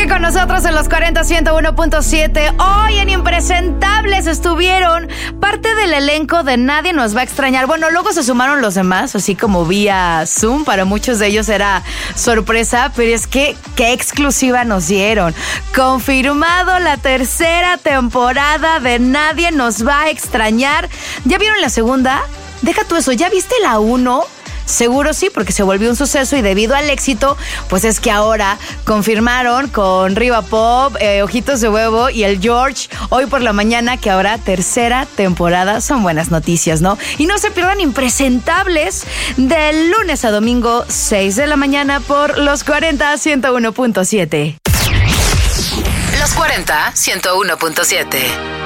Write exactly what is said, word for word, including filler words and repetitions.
con nosotros en los cuarenta ciento uno punto siete. Hoy en Impresentables estuvieron parte del elenco de Nadie Nos Va a Extrañar. Bueno, luego se sumaron los demás, así como vía Zoom. Para muchos de ellos era sorpresa, pero es que qué exclusiva nos dieron. Confirmado la tercera temporada de Nadie Nos Va a Extrañar. ¿Ya vieron la segunda? Deja tú eso, ¿ya viste la uno? Seguro sí, porque se volvió un suceso y debido al éxito, pues es que ahora confirmaron con Riva Pop, eh, Ojitos de Huevo y el George hoy por la mañana que habrá tercera temporada. Son buenas noticias, ¿no? Y no se pierdan Impresentables del lunes a domingo, seis de la mañana por los cuarenta ciento uno punto siete. Los cuarenta ciento uno punto siete.